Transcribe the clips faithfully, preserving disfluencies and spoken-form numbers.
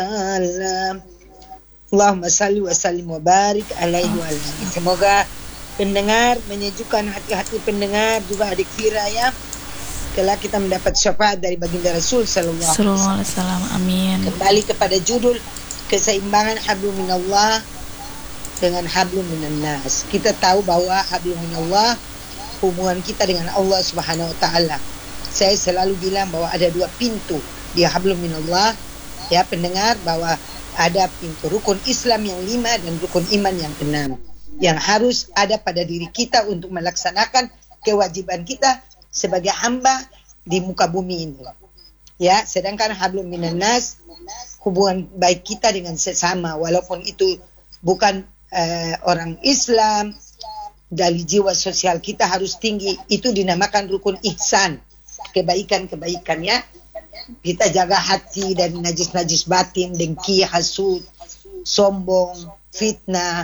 Allahumma salli wa sallim wa barik alaihi wa alihi. Semoga pendengar menyejukkan hati-hati pendengar, juga adik Fira ya, kelak kita mendapat syafaat dari baginda Rasul sallallahu alaihi wasallam. Amin. Kembali kepada judul keseimbangan hablum minallah dengan hablum minan nas. Kita tahu bahwa hablum minallah hubungan kita dengan Allah Subhanahu wa taala. Saya selalu bilang bahwa ada dua pintu di hablum minallah ya pendengar, bahwa ada pintu rukun Islam yang lima dan rukun iman yang enam yang harus ada pada diri kita untuk melaksanakan kewajiban kita sebagai hamba di muka bumi ini. Ya, sedangkan hablum minan nas hubungan baik kita dengan sesama, walaupun itu bukan uh, orang Islam, dari jiwa sosial kita harus tinggi. Itu dinamakan rukun ihsan, kebaikan-kebaikan ya. Kita jaga hati dari najis-najis batin, dengki, hasud, sombong, fitnah,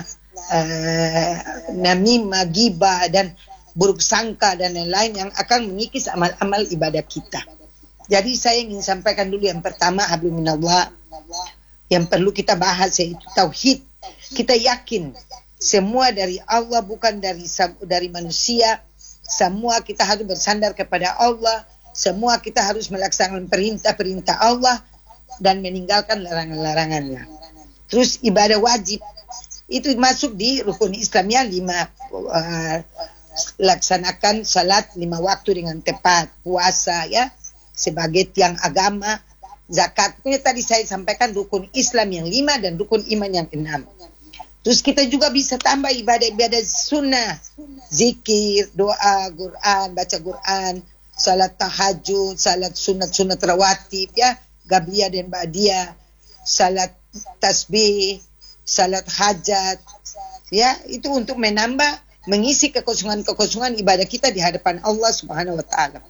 uh, namimah, ghibah, dan buruk sangka dan lain-lain yang akan mengikis amal-amal ibadah kita. Jadi saya ingin sampaikan dulu yang pertama, hablum minallah, yang perlu kita bahas yaitu tauhid. Kita yakin semua dari Allah, bukan dari dari manusia. Semua kita harus bersandar kepada Allah. Semua kita harus melaksanakan perintah-perintah Allah dan meninggalkan larangan-larangannya. Terus ibadah wajib itu masuk di rukun Islamnya lima. Uh, laksanakan salat lima waktu dengan tepat, puasa ya sebagai tiang agama, zakat. Itu tadi saya sampaikan rukun Islam yang lima dan rukun iman yang enam. Terus kita juga bisa tambah ibadah-ibadah sunnah, zikir, doa, Quran, baca Quran, salat tahajud, salat sunat-sunat rawatib ya, gabliyah dan ba'diyah, salat tasbih, salat hajat ya, itu untuk menambah, mengisi kekosongan-kekosongan ibadah kita di hadapan Allah Subhanahu wa taala.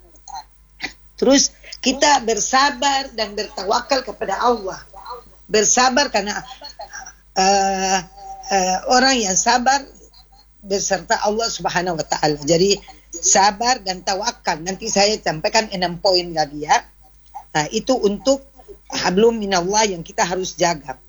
Terus kita bersabar dan bertawakal kepada Allah. Bersabar karena uh, uh, orang yang sabar beserta Allah Subhanahu wa taala. Jadi sabar dan tawakal. Nanti saya sampaikan enam poin lagi ya. Nah, itu untuk hablum minallah yang kita harus jaga.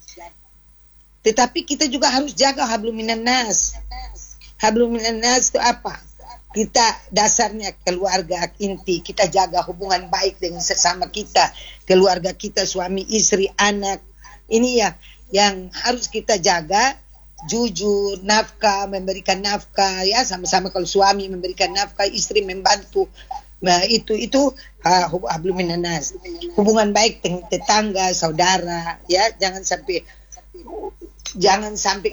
Tetapi kita juga harus jaga hablum minan nas. Hablum minan nas itu apa? Kita dasarnya keluarga inti, kita jaga hubungan baik dengan sesama kita, keluarga kita, suami, istri, anak. Ini ya yang harus kita jaga, jujur, nafkah, memberikan nafkah ya, sama-sama. Kalau suami memberikan nafkah, istri membantu. Nah, itu itu uh, hablum minan nas. Hubungan baik dengan tetangga, saudara ya, jangan sampai jangan sampai